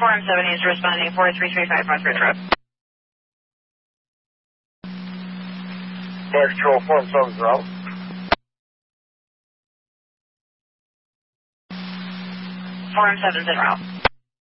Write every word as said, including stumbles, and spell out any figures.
four M seven is responding four three three five Northridge Road. Fire Control, four M seven's route. four M seven's en route.